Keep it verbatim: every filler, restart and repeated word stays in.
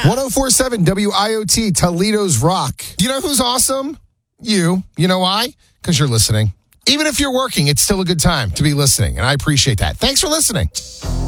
ten forty-seven W I O T, Toledo's Rock. You know who's awesome? You. You know why? Because you're listening. Even if you're working, it's still a good time to be listening, and I appreciate that. Thanks for listening.